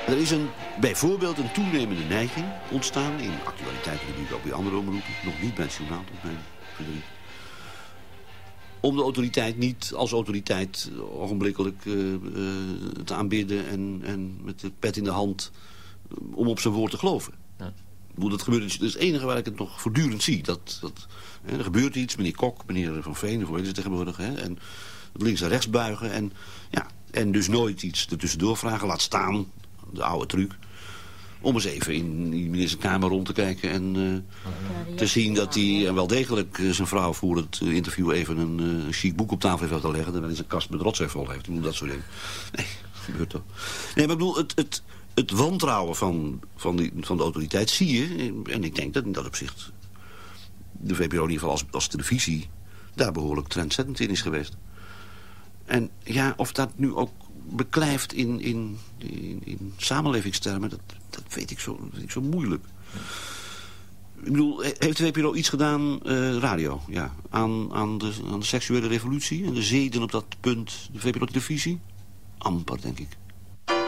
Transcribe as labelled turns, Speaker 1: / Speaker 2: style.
Speaker 1: Er is bijvoorbeeld een toenemende neiging ontstaan in actualiteitengebied, ook bij andere omroepen, nog niet bij het journaal tot mijn verdriet, om de autoriteit niet als autoriteit ogenblikkelijk te aanbidden en met de pet in de hand om op zijn woord te geloven. Ja. Dat gebeurt, dat is het enige waar ik het nog voortdurend zie. Er gebeurt iets, meneer Kok, meneer Van Veen, hoe heet het tegenwoordig, en links en rechts buigen en dus nooit iets ertussendoor vragen, laat staan, de oude truc, om eens even in die ministers kamer rond te kijken en te zien dat hij wel degelijk zijn vrouw voor het interview even een chic boek op tafel heeft laten leggen, terwijl hij zijn kast met rotzooi vol heeft. Ik bedoel, dat soort dingen. Nee, dat gebeurt toch. Nee, maar ik bedoel, het wantrouwen van de autoriteit zie je, en ik denk dat in dat opzicht de VPRO in ieder geval als televisie daar behoorlijk trendzettend in is geweest. En ja, of dat nu ook beklijft in samenlevingstermen, dat weet ik zo moeilijk. Ik bedoel, heeft de VPRO iets gedaan, radio, ja, aan de seksuele revolutie en de zeden op dat punt, de VPRO-televisie? Amper, denk ik.